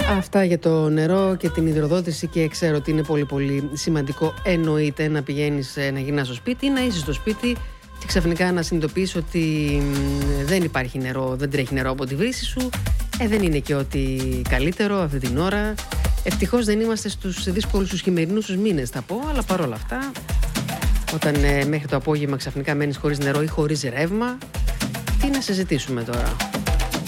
Αυτά για το νερό και την υδροδότηση, και ξέρω ότι είναι πολύ πολύ σημαντικό, εννοείται, να πηγαίνεις να γυρνάς στο σπίτι ή να είσαι στο σπίτι και ξαφνικά να συνειδητοποιείς ότι δεν υπάρχει νερό, δεν τρέχει νερό από τη βρύση σου. Δεν είναι και ότι καλύτερο αυτή την ώρα. Ευτυχώς δεν είμαστε στους δύσκολους τους χειμερινούς τους μήνες, θα πω, αλλά παρόλα αυτά, όταν μέχρι το απόγευμα ξαφνικά μένεις χωρίς νερό ή χωρίς ρεύμα, τι να συζητήσουμε τώρα.